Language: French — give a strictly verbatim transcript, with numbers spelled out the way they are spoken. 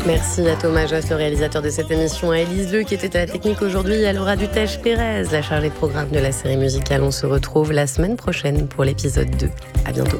Merci à Thomas Josse, le réalisateur de cette émission, à Élise Leu qui était à la technique aujourd'hui, à Laura Dutèche-Pérez, la chargée de programme de la série musicale. On se retrouve la semaine prochaine pour l'épisode deux. À bientôt.